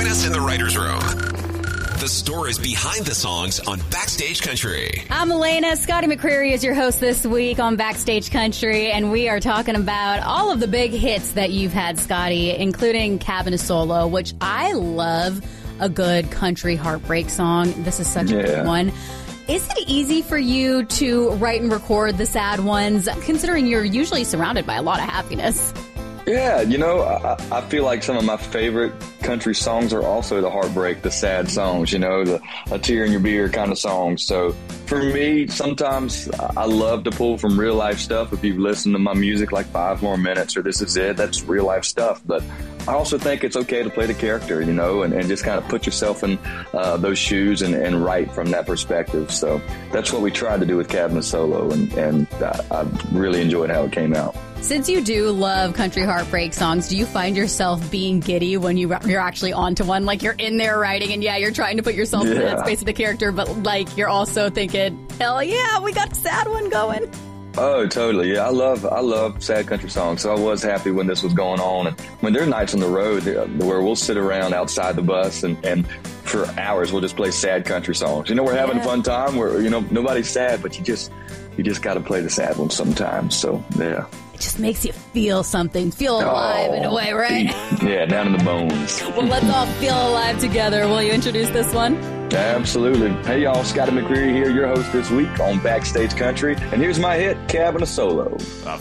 Join us in the writer's room. The stories behind the songs on Backstage Country. I'm Elena. Scotty McCreery is your host this week on Backstage Country, and we are talking about all of the big hits that you've had, Scotty, including Cabin Solo, which I love a good country heartbreak song. This is such a good one. Is it easy for you to write and record the sad ones, considering you're usually surrounded by a lot of happiness? Yeah, you know, I feel like some of my favorite country songs are also the heartbreak, the sad songs, you know, the a tear in your beer kind of songs. So for me, sometimes I love to pull from real life stuff. If you've listened to my music like 5 More Minutes or This Is It, that's real life stuff. But I also think it's okay to play the character, you know, and just kind of put yourself in those shoes and write from that perspective. So that's what we tried to do with Cabin Solo, and I really enjoyed how it came out. Since you do love country heartbreak songs, do you find yourself being giddy when you're actually onto one? Like you're in there writing and you're trying to put yourself in that space of the character, but like you're also thinking, hell yeah, we got a sad one going. Oh, totally. Yeah, I love sad country songs. So I was happy when this was going on. And when there are nights on the road where we'll sit around outside the bus and for hours we'll just play sad country songs. You know, we're having a fun time where, you know, nobody's sad, but you just got to play the sad ones sometimes. So, yeah. It just makes you feel something, feel alive in a way, right? Yeah, down in the bones. Well, let's all feel alive together. Will you introduce this one? Absolutely. Hey, y'all, Scotty McCreery here, your host this week on Backstage Country. And here's my hit, Cabin Solo. A